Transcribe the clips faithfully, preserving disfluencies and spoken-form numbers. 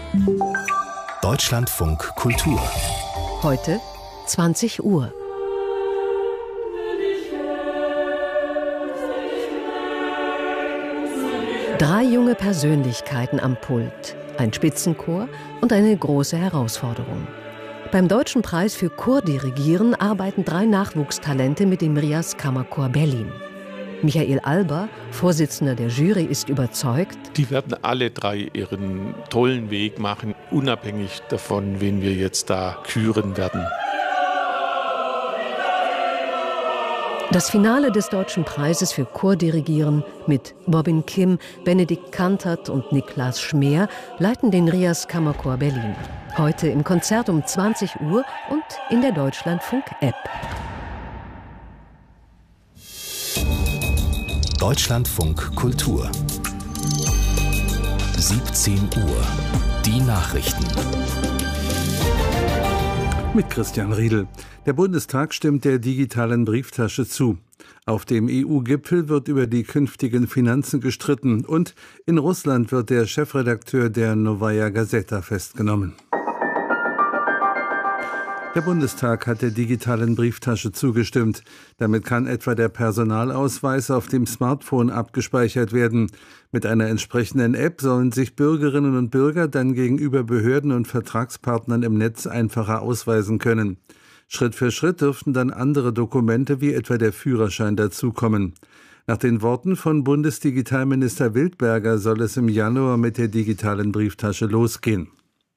Deutschlandfunk Kultur. Heute zwanzig Uhr. Drei junge Persönlichkeiten am Pult, ein Spitzenchor und eine große Herausforderung. Beim Deutschen Preis für Chordirigieren arbeiten drei Nachwuchstalente mit dem Rias Kammerchor Berlin. Michael Alber, Vorsitzender der Jury, ist überzeugt: Die werden alle drei ihren tollen Weg machen, unabhängig davon, wen wir jetzt da küren werden. Das Finale des Deutschen Preises für Chordirigieren mit Bobin Kim, Benedikt Kantert und Niklas Schmeer leiten den Rias Kammerchor Berlin. Heute im Konzert um zwanzig Uhr und in der Deutschlandfunk-App. Deutschlandfunk Kultur. siebzehn Uhr. Die Nachrichten. Mit Christian Riedel. Der Bundestag stimmt der digitalen Brieftasche zu. Auf dem E U-Gipfel wird über die künftigen Finanzen gestritten und in Russland wird der Chefredakteur der Novaya Gazeta festgenommen. Der Bundestag hat der digitalen Brieftasche zugestimmt. Damit kann etwa der Personalausweis auf dem Smartphone abgespeichert werden. Mit einer entsprechenden App sollen sich Bürgerinnen und Bürger dann gegenüber Behörden und Vertragspartnern im Netz einfacher ausweisen können. Schritt für Schritt dürften dann andere Dokumente wie etwa der Führerschein dazukommen. Nach den Worten von Bundesdigitalminister Wildberger soll es im Januar mit der digitalen Brieftasche losgehen.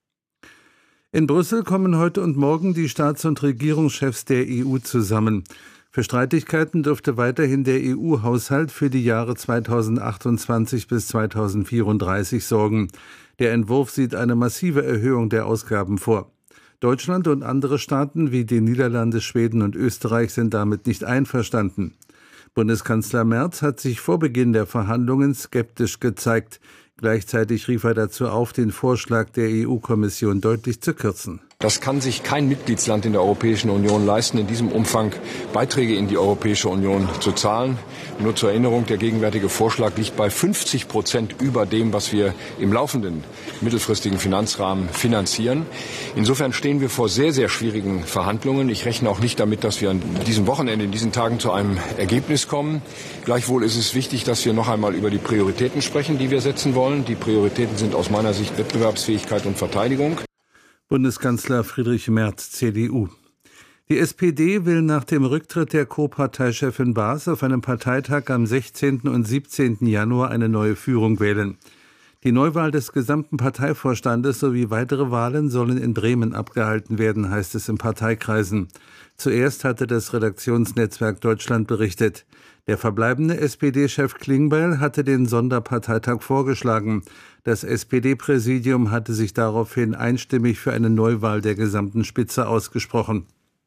In Brüssel kommen heute und morgen die Staats- und Regierungschefs der E U zusammen. Für Streitigkeiten dürfte weiterhin der E U-Haushalt für die Jahre zweitausendachtundzwanzig bis zweitausendvierunddreißig sorgen. Der Entwurf sieht eine massive Erhöhung der Ausgaben vor. Deutschland und andere Staaten wie die Niederlande, Schweden und Österreich sind damit nicht einverstanden. Bundeskanzler Merz hat sich vor Beginn der Verhandlungen skeptisch gezeigt. Gleichzeitig rief er dazu auf, den Vorschlag der E U-Kommission deutlich zu kürzen. Das kann sich kein Mitgliedsland in der Europäischen Union leisten, in diesem Umfang Beiträge in die Europäische Union zu zahlen. Nur zur Erinnerung, der gegenwärtige Vorschlag liegt bei fünfzig Prozent über dem, was wir im laufenden mittelfristigen Finanzrahmen finanzieren. Insofern stehen wir vor sehr, sehr schwierigen Verhandlungen. Ich rechne auch nicht damit, dass wir an diesem Wochenende, in diesen Tagen zu einem Ergebnis kommen. Gleichwohl ist es wichtig, dass wir noch einmal über die Prioritäten sprechen, die wir setzen wollen. Die Prioritäten sind aus meiner Sicht Wettbewerbsfähigkeit und Verteidigung. Bundeskanzler Friedrich Merz, C D U. Die S P D will nach dem Rücktritt der Co-Parteichefin Baas auf einem Parteitag am sechzehnten und siebzehnten Januar eine neue Führung wählen. Die Neuwahl des gesamten Parteivorstandes sowie weitere Wahlen sollen in Bremen abgehalten werden, heißt es in Parteikreisen. Zuerst hatte das Redaktionsnetzwerk Deutschland berichtet. Der verbleibende S P D-Chef Klingbeil hatte den Sonderparteitag vorgeschlagen. Das S P D-Präsidium hatte sich daraufhin einstimmig für eine Neuwahl der gesamten Spitze ausgesprochen.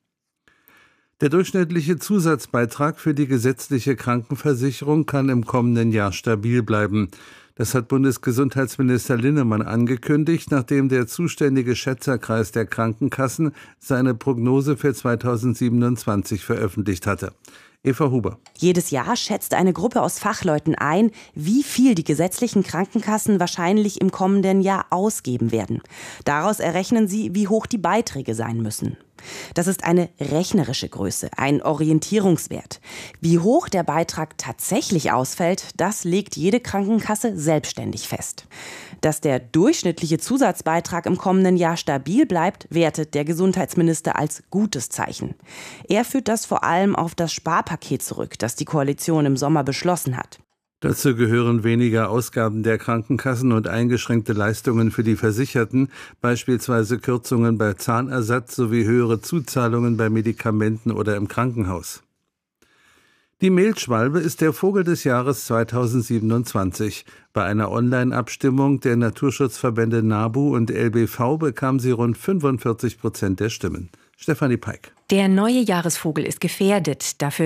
Der durchschnittliche Zusatzbeitrag für die gesetzliche Krankenversicherung kann im kommenden Jahr stabil bleiben. Das hat Bundesgesundheitsminister Linnemann angekündigt, nachdem der zuständige Schätzerkreis der Krankenkassen seine Prognose für zweitausendsiebenundzwanzig veröffentlicht hatte. Eva Huber. Jedes Jahr schätzt eine Gruppe aus Fachleuten ein, wie viel die gesetzlichen Krankenkassen wahrscheinlich im kommenden Jahr ausgeben werden. Daraus errechnen sie, wie hoch die Beiträge sein müssen. Das ist eine rechnerische Größe, ein Orientierungswert. Wie hoch der Beitrag tatsächlich ausfällt, das legt jede Krankenkasse selbstständig fest. Dass der durchschnittliche Zusatzbeitrag im kommenden Jahr stabil bleibt, wertet der Gesundheitsminister als gutes Zeichen. Er führt das vor allem auf das Sparpaket zurück, das die Koalition im Sommer beschlossen hat. Dazu gehören weniger Ausgaben der Krankenkassen und eingeschränkte Leistungen für die Versicherten, beispielsweise Kürzungen bei Zahnersatz sowie höhere Zuzahlungen bei Medikamenten oder im Krankenhaus. Die Mehlschwalbe ist der Vogel des Jahres zweitausendsiebenundzwanzig. Bei einer Online-Abstimmung der Naturschutzverbände NABU und L B V bekam sie rund fünfundvierzig Prozent der Stimmen. Stefanie Peik. Der neue Jahresvogel ist gefährdet. Dafür